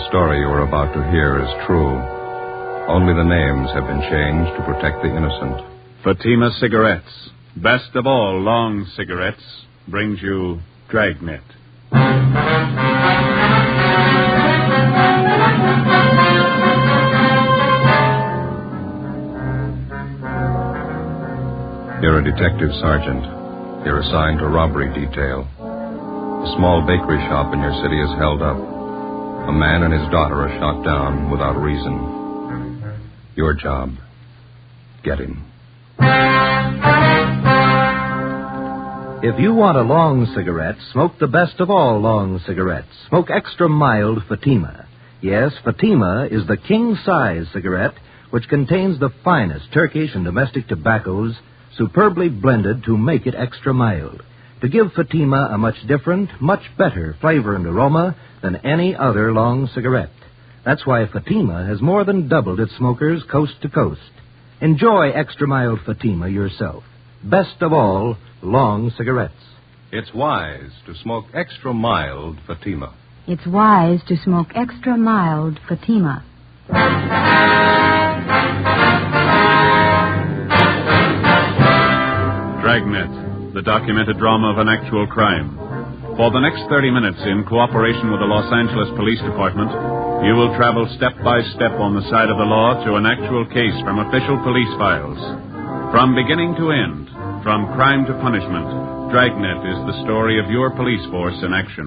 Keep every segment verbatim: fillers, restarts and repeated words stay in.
the story you are about to hear is true. Only the names have been changed to protect the innocent. Fatima Cigarettes, best of all long cigarettes, brings you Dragnet. You're a detective sergeant. You're assigned to robbery detail. A small bakery shop in your city is held up. A man and his daughter are shot down without reason. Your job, get him. If you want a long cigarette, smoke the best of all long cigarettes. Smoke extra mild Fatima. Yes, Fatima is the king-size cigarette which contains the finest Turkish and domestic tobaccos superbly blended to make it extra mild, to give Fatima a much different, much better flavor and aroma than any other long cigarette. That's why Fatima has more than doubled its smokers coast to coast. Enjoy extra mild Fatima yourself. Best of all, long cigarettes. It's wise to smoke extra mild Fatima. It's wise to smoke extra mild Fatima. Dragnet, the documented drama of an actual crime. For the next thirty minutes, in cooperation with the Los Angeles Police Department, you will travel step by step on the side of the law through an actual case from official police files. From beginning to end, from crime to punishment, Dragnet is the story of your police force in action.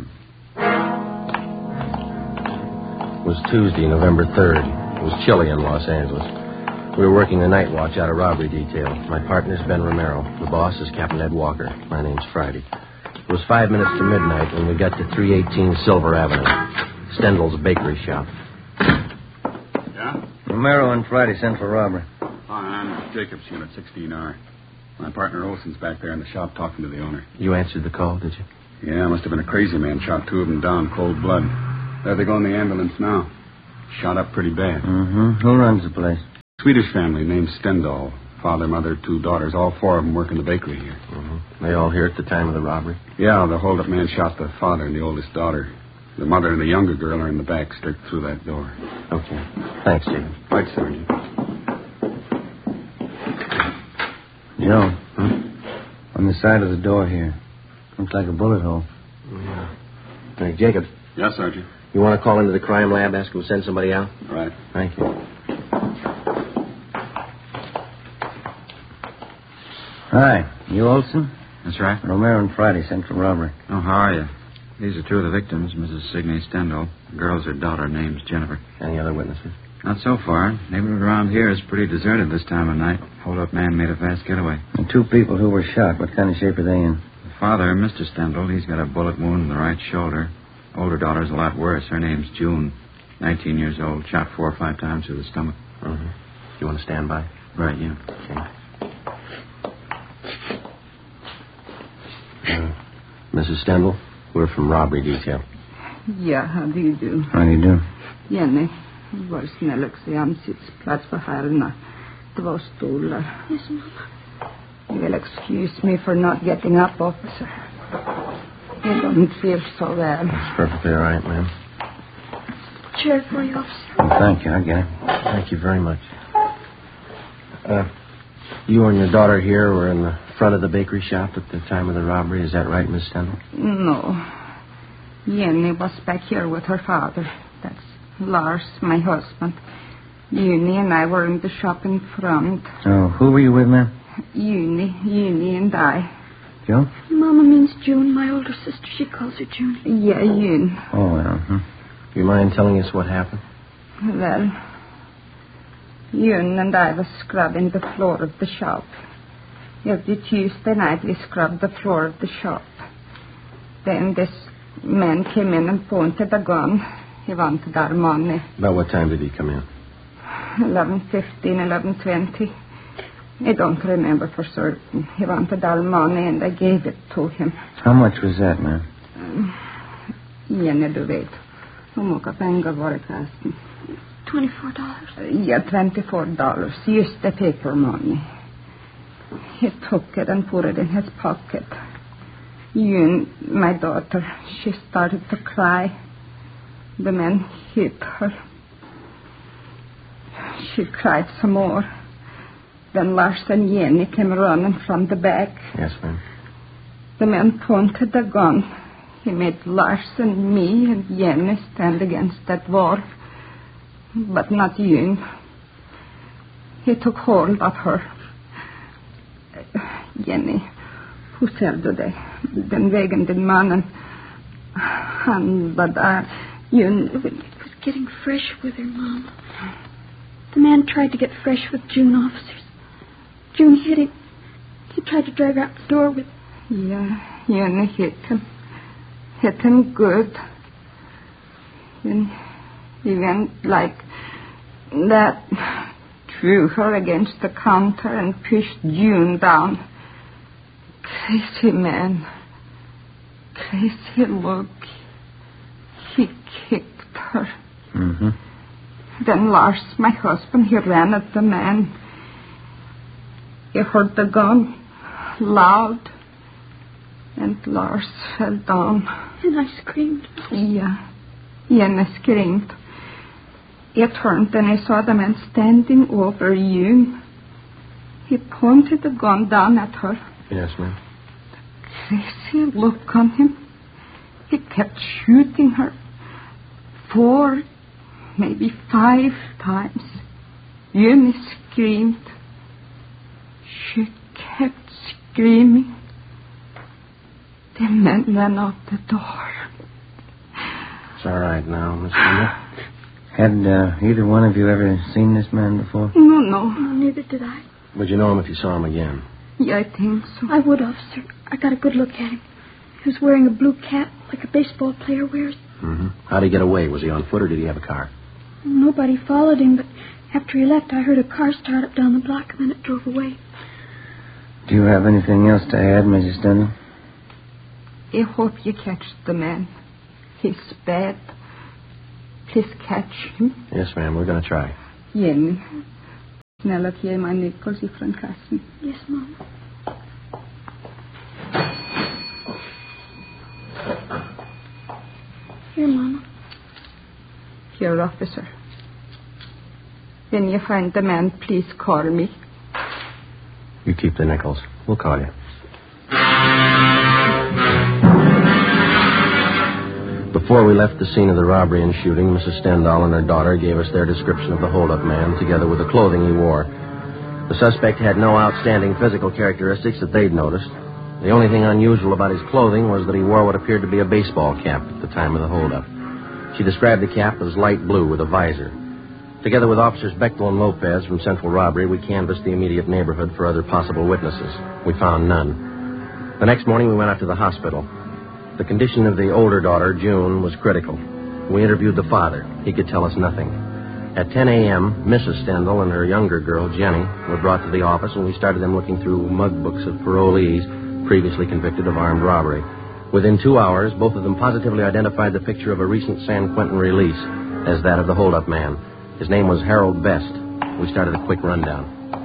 It was Tuesday, November third. It was chilly in Los Angeles. We were working the night watch out of robbery detail. My partner's Ben Romero. The boss is Captain Ed Walker. My name's Friday. It was five minutes to midnight when we got to three eighteen Silver Avenue, Stendel's bakery shop. Yeah? Romero and Friday sent for robbery. Hi, I'm Jacobs, Unit sixteen R. My partner Olson's back there in the shop talking to the owner. You answered the call, did you? Yeah, must have been a crazy man. Shot two of them down, cold blood. There they go in the ambulance now. Shot up pretty bad. Mm-hmm. Who runs the place? Swedish family named Stendal. Father, mother, two daughters. All four of them work in the bakery here. Mm-hmm. They all here at the time of the robbery? Yeah, the hold-up man shot the father and the oldest daughter. The mother and the younger girl are in the back, straight through that door. Okay. Thanks, Jacob. Right, Sergeant. Joe, hmm? On the side of the door here. Looks like a bullet hole. Yeah. Hey, Jacob. Yes, Sergeant. You want to call into the crime lab, ask them to send somebody out? Right. Thank you. Hi. You Olson? That's right. Romero and Friday sent for robbery. Oh, how are you? These are two of the victims, Missus Signe Stendal. The girl's her daughter, name's Jennifer. Any other witnesses? Not so far. Neighborhood around here is pretty deserted this time of night. Hold-up man made a fast getaway. And two people who were shot. What kind of shape are they in? The father, Mister Stendal, he's got a bullet wound in the right shoulder. Older daughter's a lot worse. Her name's June. nineteen years old. Shot four or five times through the stomach. Mm-hmm. You want to stand by? Right, yeah. Okay. Uh, Missus Stendal, we're from robbery detail. Ja, how do you do? How do you do? Jenny, var snäll och se ansiktsplats för herrarna. Två stolar. Yes, Mama. You will excuse me for not getting up, officer. You don't feel so well. That's perfectly all right, ma'am. Chair for you, officer. Well, thank you. I'll get it. Thank you very much. Uh, you and your daughter here were in the front of the bakery shop at the time of the robbery. Is that right, Miss Stendal? No. Jenny was back here with her father. That's Lars, my husband. Uni and I were in the shop in front. Oh, who were you with, ma'am? Uni, Uni and I. Joe? Mama means June, my older sister. She calls her June. Yeah, June. Oh, well. Hmm. Do you mind telling us what happened? Well, June and I was scrubbing the floor of the shop. Every Tuesday night we scrubbed the floor of the shop. Then this man came in and pointed a gun. He wanted our money. About what time did he come in? eleven fifteen, eleven twenty. I don't remember for certain. He wanted our money and I gave it to him. How much was that, ma'am? Um, Jenny, du vet. Hur mycket pengar var det kassan? Twenty-four dollars. Yeah, twenty-four dollars. Just the paper money. He took it and put it in his pocket. You and my daughter, she started to cry. The man hit her. She cried some more. Then Lars and Jenny came running from the back. Yes, ma'am. The man pointed the gun. He made Lars and me and Jenny stand against that wall. But not June. He took hold of her. Jenny, hur ser du det? Den vägen din mannen, han var där. June was getting fresh with her, Mom. The man tried to get fresh with June officers. June hit him. He tried to drag her out the door with... Yeah, Jenny hit him. Hit him good. And he went like that, threw her against the counter and pushed June down. Crazy man. Crazy look. He kicked her. Mm-hmm. Then Lars, my husband, he ran at the man. He heard the gun loud, and Lars fell down. And I screamed. Yeah, Jenny screamed. I turned and I saw the man standing over you. He pointed the gun down at her. Yes, ma'am. Crazy look on him. He kept shooting her. Four, maybe five times. Jenny screamed. She kept screaming. The man ran out the door. It's all right now, Miss Linda. Had uh, either one of you ever seen this man before? No, no. No, neither did I. Would you know him if you saw him again? Yeah, I think so. I would, officer. I got a good look at him. He was wearing a blue cap like a baseball player wears. Mm-hmm. How'd he get away? Was he on foot or did he have a car? Nobody followed him, but after he left, I heard a car start up down the block, and then it drove away. Do you have anything else to add, Missus Stendhal? I hope you catch the man. He's bad. Please catch him. Yes, ma'am. We're going to try. Jenny. Snälla att ge mig Nichols ifrån kassan. Yes, Mom. Here, Mama. Here, officer. When you find the man, please call me. You keep the nickels. We'll call you. Before we left the scene of the robbery and shooting, Missus Stendhal and her daughter gave us their description of the hold-up man, together with the clothing he wore. The suspect had no outstanding physical characteristics that they'd noticed. The only thing unusual about his clothing was that he wore what appeared to be a baseball cap at the time of the hold-up. She described the cap as light blue with a visor. Together with Officers Bechtel and Lopez from Central Robbery, we canvassed the immediate neighborhood for other possible witnesses. We found none. The next morning, we went out to the hospital. The condition of the older daughter, June, was critical. We interviewed the father. He could tell us nothing. At ten a.m., Missus Stendhal and her younger girl, Jenny, were brought to the office, and we started them looking through mug books of parolees previously convicted of armed robbery. Within two hours, both of them positively identified the picture of a recent San Quentin release as that of the hold-up man. His name was Harold Best. We started a quick rundown.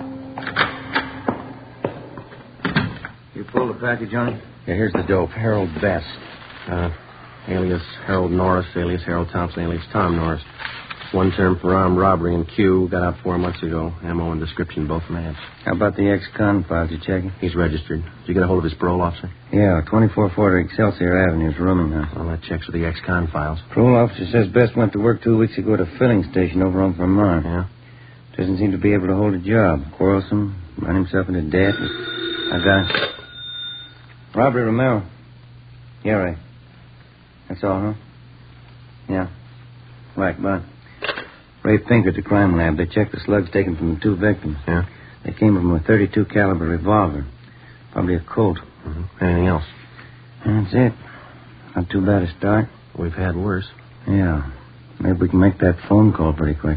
You pulled the package, Johnny? Yeah, here's the dope. Harold Best. Uh, alias Harold Norris, alias Harold Thompson, alias Tom Norris. One term for armed robbery in Q. Got out four months ago. Ammo and description both matched. How about the ex-con files? You checking? He's registered. Did you get a hold of his parole officer? Yeah, twenty-four forty Excelsior Avenue's rooming house. Well, that checks with the ex-con files. Parole officer says Best went to work two weeks ago at a filling station over on Vermont. Yeah? Doesn't seem to be able to hold a job. Quarrelsome, run himself into debt. I got it. Robbery Romero. Yeah, right. That's all, huh? Yeah. Right, bye. Ray Pink at the crime lab. They checked the slugs taken from the two victims. Yeah? They came from a thirty-two caliber revolver. Probably a Colt. Mm-hmm. Anything else? That's it. Not too bad a start. We've had worse. Yeah. Maybe we can make that phone call pretty quick.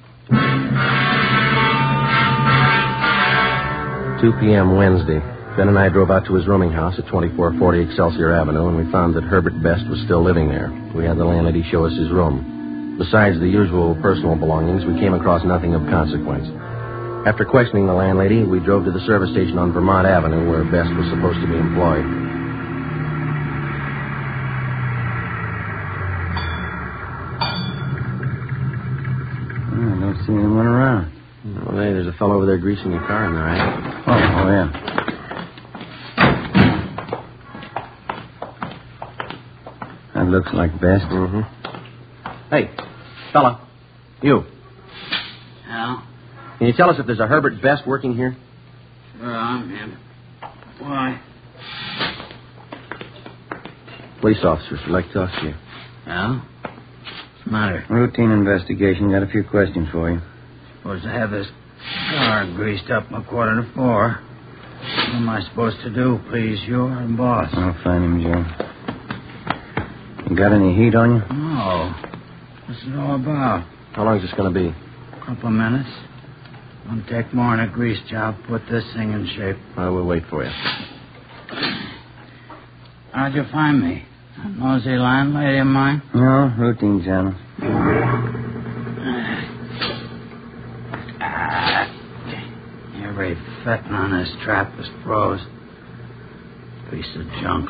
two p.m. Wednesday. Ben and I drove out to his rooming house at twenty-four forty Excelsior Avenue, and we found that Herbert Best was still living there. We had the landlady show us his room. Besides the usual personal belongings, we came across nothing of consequence. After questioning the landlady, we drove to the service station on Vermont Avenue, where Best was supposed to be employed. see anyone around. Oh, hey, there's a fellow over there greasing your car in there, right? Oh, oh, yeah. That looks like Best. Mm-hmm. Hey, fella. You. Yeah? Can you tell us if there's a Herbert Best working here? Sure, I'm him. Why? Police officers would like to talk to you. Yeah? What's the matter? Routine investigation. Got a few questions for you. Supposed to have this car greased up a quarter to four. What am I supposed to do, please? You're the boss. I'll find him, Joe. You got any heat on you? No. What's it all about? How long is this going to be? A couple of minutes. Won't take more than a grease job. Put this thing in shape. Well, we'll wait for you. How'd you find me? That nosy landlady of mine? No, routine channel. Every fettin' on this trap is froze. Piece of junk.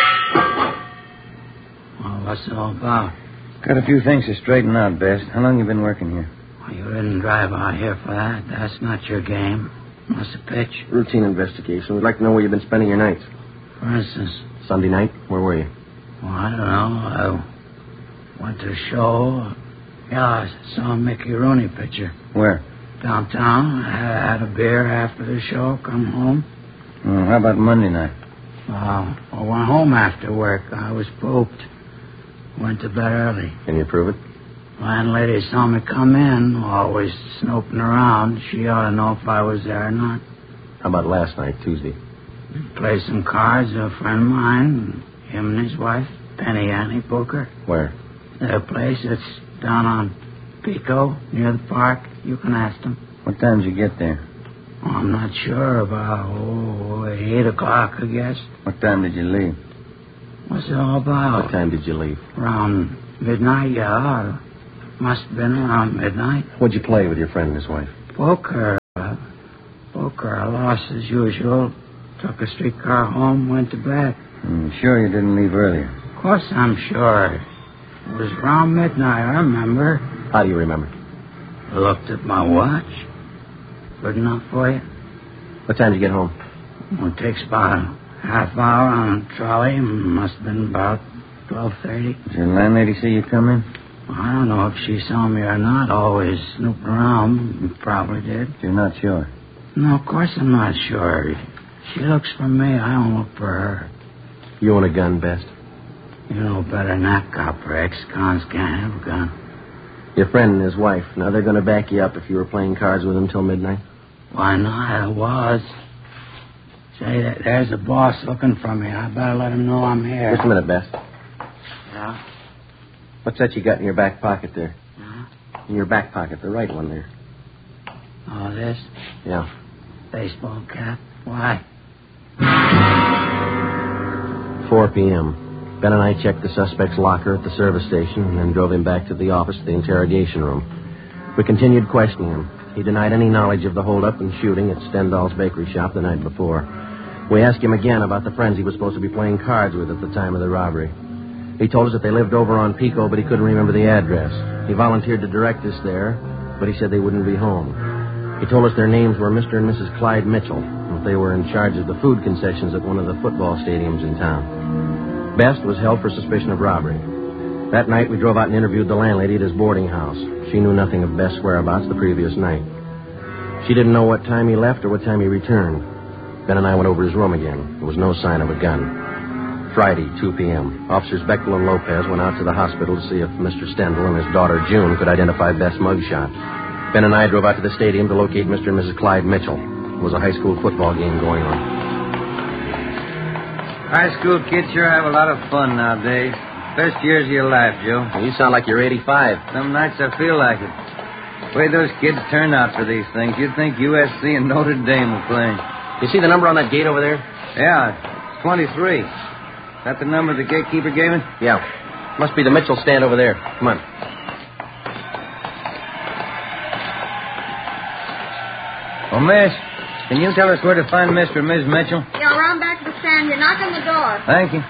Well, what's it all about? Got a few things to straighten out, Best. How long you been working here? Well, you didn't drive out here for that. That's not your game. What's the pitch? Routine investigation. We'd like to know where you've been spending your nights. For instance? Sunday night? Where were you? Well, I don't know. I went to a show. Yeah, I saw a Mickey Rooney picture. Where? Downtown. I had a beer after the show. Come home. Oh, how about Monday night? Well, I went home after work. I was pooped. Went to bed early. Can you prove it? Landlady saw me come in, always snooping around. She ought to know if I was there or not. How about last night, Tuesday? Played some cards with a friend of mine, him and his wife, Penny Annie Booker. Where? Their place, it's down on Pico, near the park. You can ask them. What time did you get there? Oh, I'm not sure. About, oh, eight o'clock, I guess. What time did you leave? What's it all about? What time did you leave? Around midnight, yeah. Must have been around midnight. What'd you play with your friend and his wife? Poker. Uh, poker. I lost as usual. Took a streetcar home, went to bed. I'm sure you didn't leave earlier. Of course I'm sure. It was around midnight, I remember. How do you remember? I looked at my watch. Good enough for you? What time did you get home? Well, it takes about a half hour on a trolley. Must have been about twelve thirty. Did your landlady see you come in? Well, I don't know if she saw me or not. Always snooping around. You probably did. You're not sure? No, of course I'm not sure. She looks for me. I don't look for her. You own a gun, Best? You know better than that, copper. Ex-cons can't have a gun. Your friend and his wife. Now, they're going to back you up if you were playing cards with them till midnight? Why not? I was. Say, there's the boss looking for me. I better let him know I'm here. Just a minute, Best. Yeah? What's that you got in your back pocket there? Huh? In your back pocket, the right one there. Oh, this? Yeah. Baseball cap? Why? four p.m. Ben and I checked the suspect's locker at the service station and then drove him back to the office, the interrogation room. We continued questioning him. He denied any knowledge of the holdup and shooting at Stendhal's bakery shop the night before. We asked him again about the friends he was supposed to be playing cards with at the time of the robbery. He told us that they lived over on Pico, but he couldn't remember the address. He volunteered to direct us there, but he said they wouldn't be home. He told us their names were Mister and Missus Clyde Mitchell, and they were in charge of the food concessions at one of the football stadiums in town. Best was held for suspicion of robbery. That night, we drove out and interviewed the landlady at his boarding house. She knew nothing of Best's whereabouts the previous night. She didn't know what time he left or what time he returned. Ben and I went over his room again. There was no sign of a gun. Friday, two p.m. Officers Bechtel and Lopez went out to the hospital to see if Mister Stendhal and his daughter June could identify Best's mugshot. Ben and I drove out to the stadium to locate Mister and Missus Clyde Mitchell. There was a high school football game going on. High school kids sure have a lot of fun nowadays. Best years of your life, Joe. Well, you sound like you're eighty-five. Some nights I feel like it. The way those kids turn out for these things, you'd think U S C and Notre Dame were playing. You see the number on that gate over there? Yeah, it's twenty-three. Is that the number the gatekeeper gave me? Yeah. Must be the Mitchell stand over there. Come on. Oh, miss, can you tell us where to find Mister and Missus Mitchell? Yeah, around back to the stand. You knock on the door. Thank you.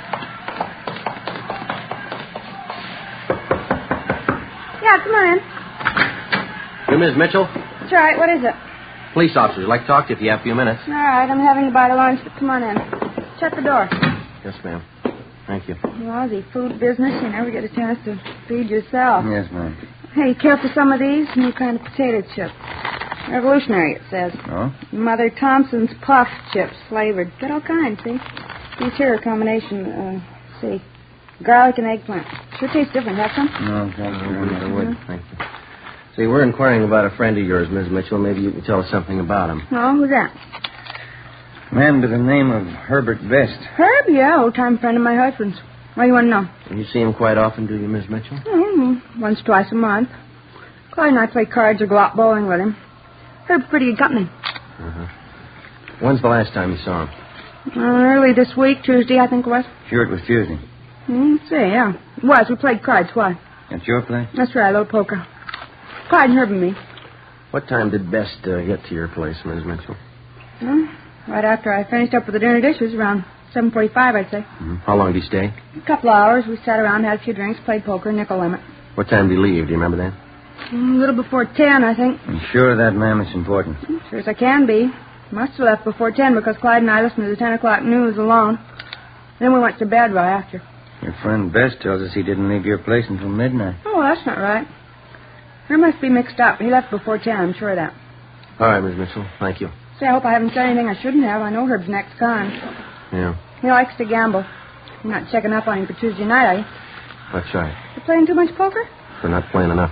Yeah, come on in. You, Miss Mitchell? That's right. What is it? Police officers. I'd like to talk to you if you have a few minutes. All right. I'm having to buy the lunch, but come on in. Shut the door. Yes, ma'am. Thank you. Well, the food business, you never get a chance to feed yourself. Yes, ma'am. Hey, care for some of these? New kind of potato chip. Revolutionary, it says. Oh? Mother Thompson's Puff Chips, flavored. Got all kinds, see? These here are a combination, uh, see, garlic and eggplant. Sure tastes different. Have some? No, thank you very much. I would. Thank you. See, we're inquiring about a friend of yours, Miss Mitchell. Maybe you can tell us something about him. Oh, who's that? A man by the name of Herbert Best. Herb, yeah, old-time friend of my husband's. What do you want to know? You see him quite often, do you, Miss Mitchell? Mm-hmm. Once, twice a month. Clyde and I play cards or go out bowling with him. Herb's pretty good company. Uh-huh. When's the last time you saw him? Uh, early this week, Tuesday, I think it was. Sure, it was Tuesday. Hmm, see, yeah. It was. We played cards. Why? That's your place? That's right, a little poker. Clyde and Herb and me. What time did Best uh, get to your place, Miss Mitchell? Well, right after I finished up with the dinner dishes, around seven forty-five, I'd say. Mm-hmm. How long did he stay? A couple of hours. We sat around, had a few drinks, played poker, nickel limit. What time did he leave? Do you remember that? Mm, a little before ten, I think. I'm sure that, ma'am, is important. Sure as I can be. Must have left before ten because Clyde and I listened to the ten o'clock news alone. Then we went to bed right after. Your friend Best tells us he didn't leave your place until midnight. Oh, well, that's not right. There must be mixed up. He left before ten, I'm sure of that. All right, Miss Mitchell. Thank you. Say, I hope I haven't said anything I shouldn't have. I know Herb's an ex-con. Yeah. He likes to gamble. You're not checking up on him for Tuesday night, are you? That's right. You playing too much poker? We're not playing enough.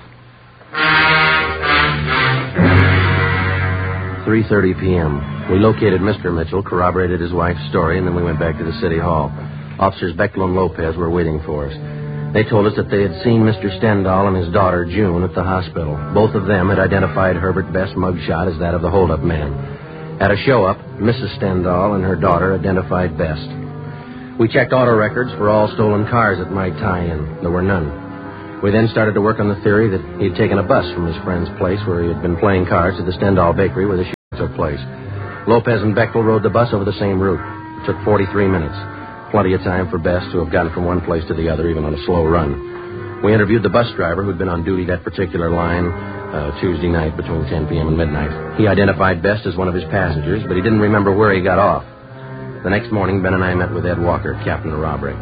three thirty p.m. We located Mister Mitchell, corroborated his wife's story, and then we went back to the city hall. Officers Bechtel and Lopez were waiting for us. They told us that they had seen Mister Stendhal and his daughter, June, at the hospital. Both of them had identified Herbert Best's mugshot as that of the holdup man. At a show-up, Missus Stendhal and her daughter identified Best. We checked auto records for all stolen cars that might tie in. There were none. We then started to work on the theory that he had taken a bus from his friend's place where he had been playing cards to the Stendhal bakery where the shooting took place. Lopez and Bechtel rode the bus over the same route. It took forty-three minutes. Plenty of time for Best to have gotten from one place to the other, even on a slow run. We interviewed the bus driver who'd been on duty that particular line uh, Tuesday night between ten p.m. and midnight. He identified Best as one of his passengers, but he didn't remember where he got off. The next morning, Ben and I met with Ed Walker, captain of robbery.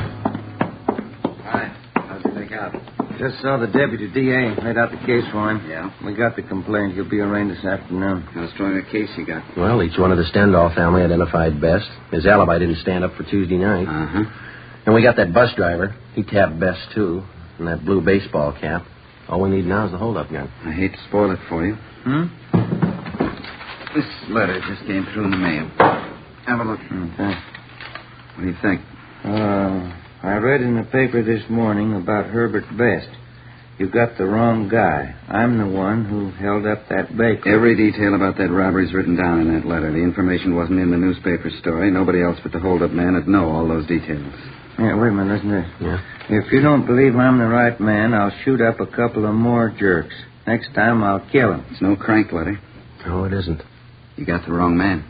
Hi. How'd you make out? Just saw the deputy D A. Laid out the case for him. Yeah? We got the complaint. He'll be arraigned this afternoon. How strong a case you got? Well, each one of the Stendhal family identified Best. His alibi didn't stand up for Tuesday night. Uh-huh. And we got that bus driver. He tapped Best, too. And that blue baseball cap. All we need now is the holdup gun. I hate to spoil it for you. Hmm? This letter just came through in the mail. Have a look. Okay. What do you think? Uh, I read in the paper this morning about Herbert Best. You got the wrong guy. I'm the one who held up that bakery. Every detail about that robbery's written down in that letter. The information wasn't in the newspaper story. Nobody else but the hold-up man would know all those details. Yeah, wait a minute, listen to this. Yeah? If you don't believe I'm the right man, I'll shoot up a couple of more jerks. Next time, I'll kill him. It's no crank letter. No, it isn't. You got the wrong man.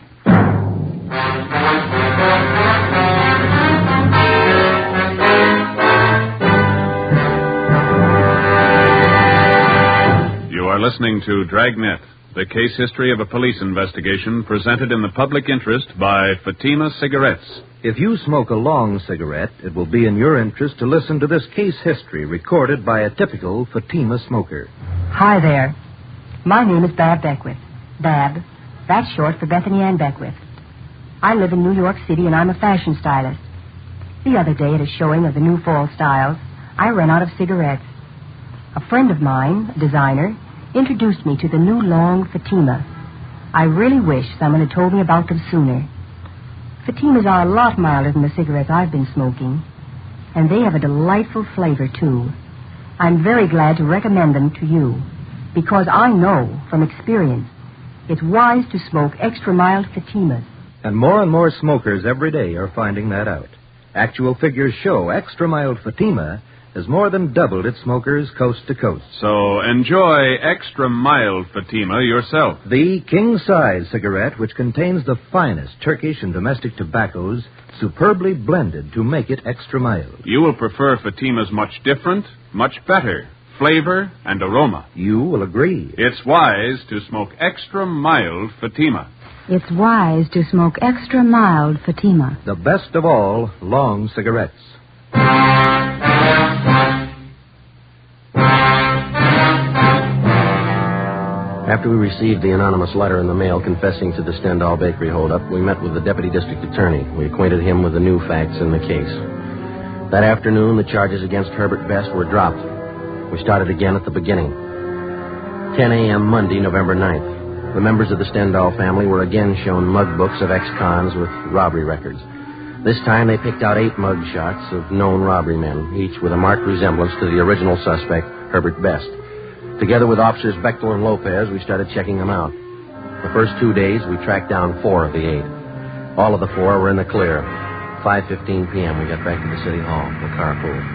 You are listening to Dragnet, the case history of a police investigation presented in the public interest by Fatima Cigarettes. If you smoke a long cigarette, it will be in your interest to listen to this case history recorded by a typical Fatima smoker. Hi there. My name is Bab Beckwith. Bab, that's short for Bethany Ann Beckwith. I live in New York City, and I'm a fashion stylist. The other day, at a showing of the new fall styles, I ran out of cigarettes. A friend of mine, a designer, introduced me to the new long Fatima. I really wish someone had told me about them sooner. Fatimas are a lot milder than the cigarettes I've been smoking, and they have a delightful flavor, too. I'm very glad to recommend them to you, because I know from experience it's wise to smoke extra mild Fatimas. And more and more smokers every day are finding that out. Actual figures show extra mild Fatima has more than doubled its smokers coast to coast. So enjoy extra mild Fatima yourself. The king-size cigarette, which contains the finest Turkish and domestic tobaccos, superbly blended to make it extra mild. You will prefer Fatimas much different, much better. flavor, and aroma. You will agree. It's wise to smoke extra mild Fatima. It's wise to smoke extra mild Fatima. The best of all long cigarettes. After we received the anonymous letter in the mail confessing to the Stendhal Bakery holdup, we met with the deputy district attorney. We acquainted him with the new facts in the case. That afternoon, the charges against Herbert Best were dropped. We started again at the beginning. ten a.m. Monday, November ninth. The members of the Stendhal family were again shown mug books of ex-cons with robbery records. This time they picked out eight mug shots of known robbery men, each with a marked resemblance to the original suspect, Herbert Best. Together with officers Bechtel and Lopez, we started checking them out. The first two days, we tracked down four of the eight. All of the four were in the clear. five fifteen p.m., we got back to the city hall, the car pulled.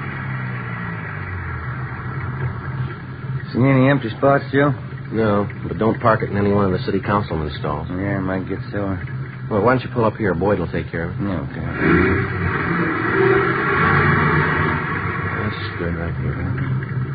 See any empty spots, Joe? No, but don't park it in any one of the city councilman's stalls. Yeah, I might get sore. Well, why don't you pull up here? Boyd will take care of it. Yeah, okay. That's good right here.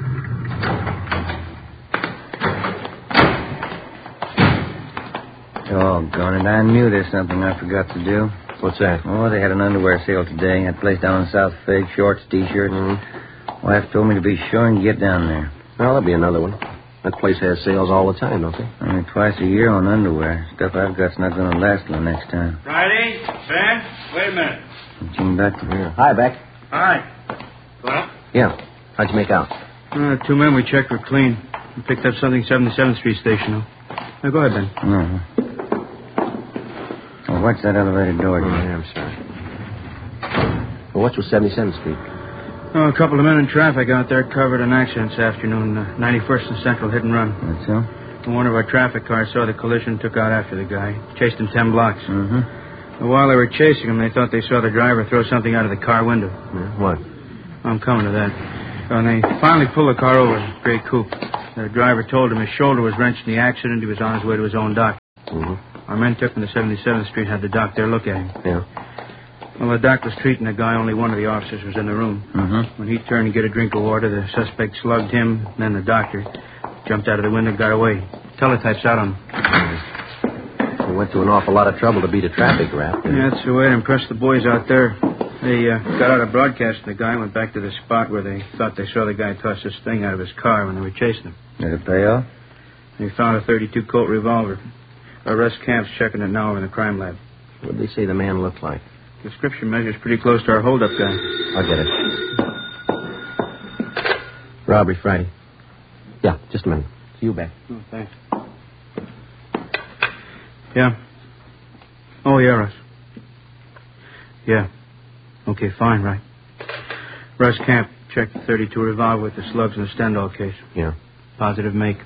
Doggone it, I knew there's something I forgot to do. What's that? Oh, they had an underwear sale today. That place down in South Fig, shorts, T-shirts. Mm-hmm. Wife told me to be sure and get down there. Well, there'll be another one. That place has sales all the time, don't they? Only twice a year on underwear. Stuff I've got's not going to last till next time. Friday? Ben? Wait a minute. Jim Beck. Yeah. Hi, Beck. Hi. Well? Yeah. How'd you make out? Uh, two men we checked were clean. We picked up something seventy-seventh Street Station. Now, go ahead, Ben. Uh-huh. Well, what's that elevator door? Oh, yeah, I'm sorry. Well, what's with seventy-seventh Street? Oh, a couple of men in traffic out there covered an accident this afternoon, uh, ninety-first and Central, hit and run. That's so? And one of our traffic cars saw the collision, took out after the guy. Chased him ten blocks. Mm-hmm. And while they were chasing him, they thought they saw the driver throw something out of the car window. Yeah, what? I'm coming to that. When they finally pulled the car over, gray coupe. The driver told him his shoulder was wrenched in the accident. He was on his way to his own dock. Mm-hmm. Our men took him to seventy-seventh Street, had the doc there look at him. Yeah. Well, the doc was treating the guy. Only one of the officers was in the room. Mm-hmm. When he turned to get a drink of water, the suspect slugged him, then the doctor. Jumped out of the window, got away. Teletype's out on him. We went to an awful lot of trouble to beat a traffic rap. Yeah, that's the way to impress the boys out there. They uh, got out a broadcast, and the guy went back to the spot where they thought they saw the guy toss this thing out of his car when they were chasing him. Did it pay off? They found a thirty-two Colt revolver. Our Russ Camp's checking it now in the crime lab. What did they say the man looked like? Description measures pretty close to our holdup guy. I'll get it. Robbery Friday. Yeah, just a minute. See you back. Oh, thanks. Yeah. Oh, yeah, Russ. Yeah. Okay, fine, right. Russ Camp checked the thirty-two revolver with the slugs in the Stendhal case. Yeah. Positive make.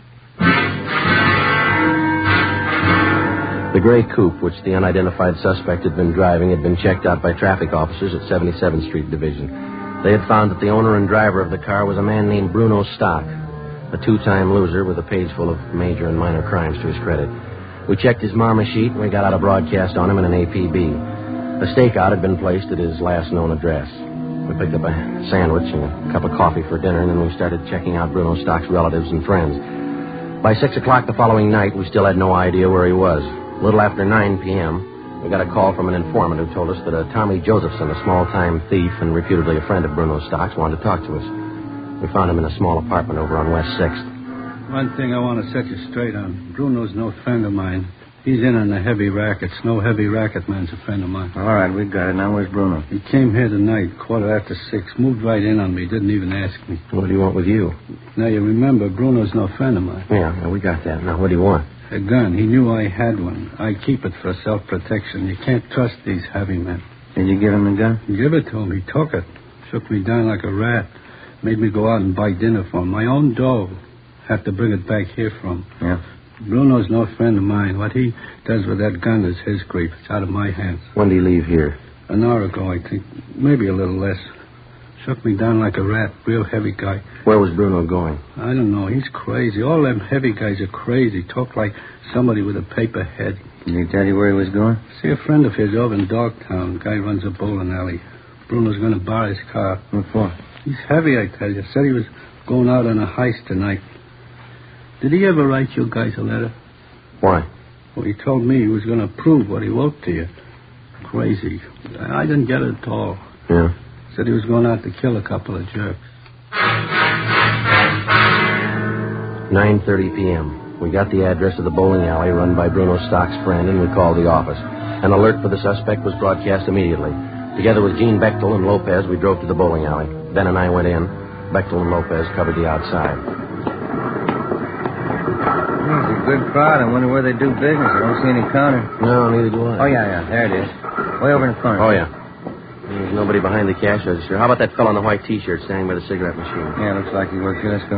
The gray coupe, which the unidentified suspect had been driving, had been checked out by traffic officers at seventy-seventh Street Division. They had found that the owner and driver of the car was a man named Bruno Stock, a two-time loser with a page full of major and minor crimes to his credit. We checked his marma sheet, and we got out a broadcast on him in an A P B. A stakeout had been placed at his last known address. We picked up a sandwich and a cup of coffee for dinner, and then we started checking out Bruno Stock's relatives and friends. By six o'clock the following night, we still had no idea where he was. A little after nine p.m., we got a call from an informant who told us that a Tommy Josephson, a small-time thief and reputedly a friend of Bruno Stock's, wanted to talk to us. We found him in a small apartment over on West sixth. One thing I want to set you straight on. Bruno's no friend of mine. He's in on the heavy rackets. No heavy racket man's a friend of mine. All right, we got it. Now where's Bruno? He came here tonight, quarter after six, moved right in on me, didn't even ask me. What do you want with you? Now, you remember, Bruno's no friend of mine. Yeah, yeah, we got that. Now, what do you want? A gun. He knew I had one. I keep it for self-protection. You can't trust these heavy men. Did you give him the gun? Give it to him. He took it. Shook me down like a rat. Made me go out and buy dinner for him. My own dough. Have to bring it back here from. Yeah. Bruno's no friend of mine. What he does with that gun is his grief. It's out of my hands. When did he leave here? An hour ago, I think. Maybe a little less. Shook me down like a rat. Real heavy guy. Where was Bruno going? I don't know. He's crazy. All them heavy guys are crazy. Talk like somebody with a paper head. Did he tell you where he was going? See, a friend of his over in Dogtown. Guy runs a bowling alley. Bruno's going to borrow his car. What for? He's heavy, I tell you. Said he was going out on a heist tonight. Did he ever write you guys a letter? Why? Well, he told me he was going to prove what he wrote to you. Crazy. I didn't get it at all. Yeah. Said he was going out to kill a couple of jerks. nine thirty p.m. We got the address of the bowling alley run by Bruno Stock's friend, and we called the office. An alert for the suspect was broadcast immediately. Together with Gene Bechtel and Lopez, we drove to the bowling alley. Ben and I went in. Bechtel and Lopez covered the outside. It's a good crowd. I wonder where they do business. I don't see any counter. No, neither do I. Oh, yeah, yeah. There it is. Way over in the corner. Oh, yeah. There's nobody behind the cash register. How about that fellow in the white T-shirt standing by the cigarette machine? Yeah, looks like he works here. Let's go.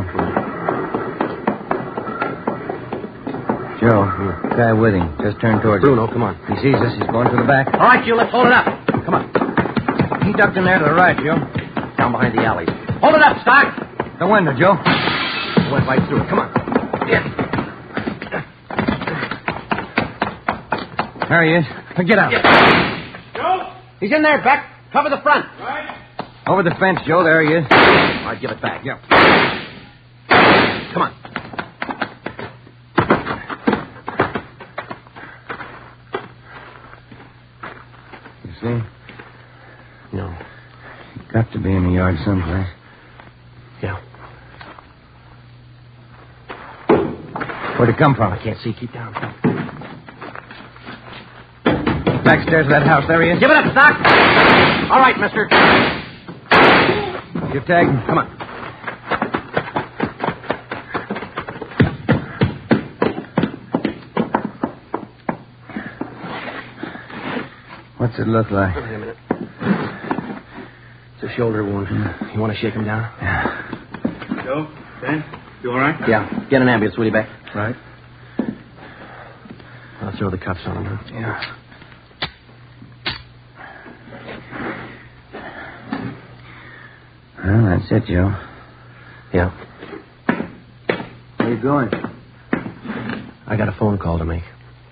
Joe, the guy with him. Just turned towards Bruno, us. come on. He sees us. He's going to the back. All right, you, let's hold it up. Come on. He ducked in there to the right, Joe. Down behind the alley. Hold it up, Stock. The window, Joe. He went right through it. Come on. Yeah. There he is. Now get out. Joe? He's in there, Beck. Cover the front. Right. Over the fence, Joe. There he is. All right, give it back. Yeah. Come on. You see? No. Got to be in the yard someplace. Yeah. Where'd it come from? I can't see. Keep down. Backstairs of that house. There he is. Give it up, Stock. All right, mister. You tag him. Come on. What's it look like? Wait a minute. It's a shoulder wound. You want to shake him down? Yeah. Joe? Ben? You all right? Yeah. Get an ambulance, will you, Beck? Right. I'll throw the cuffs on him, huh? Yeah. Well, that's it, Joe. Yeah. Where you going? I got a phone call to make.